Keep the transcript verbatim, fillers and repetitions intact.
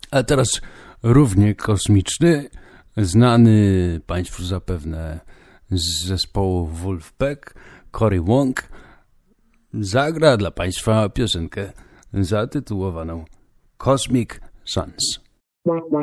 A teraz równie kosmiczny, znany Państwu zapewne z zespołu Wolfpack, Cory Wong, zagra dla Państwa piosenkę zatytułowaną Cosmic Suns.